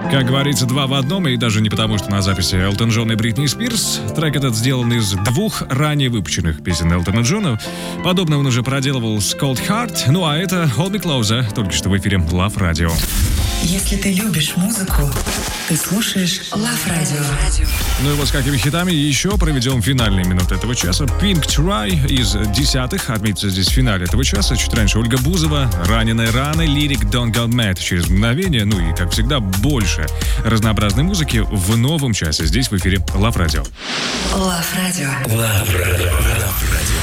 Как говорится, два в одном, и даже не потому, что на записи Элтон Джон и Бритни Спирс. Трек этот сделан из двух ранее выпущенных песен Элтона Джона. Подобно он уже проделывал с Cold Heart. Ну а это Hold Me Closer, только что в эфире Love Radio. Если ты любишь музыку, ты слушаешь Love Radio. Ну и вот с какими хитами еще проведем финальные минуты этого часа. Pink Try из 10-х отметится здесь в финале этого часа. Чуть раньше Ольга Бузова, Раненая раны, Лирик Don't Go Mad через мгновение. Ну и, как всегда, больше разнообразной музыки в новом часе здесь в эфире Love Radio. Love Radio. Love Radio. Love Radio.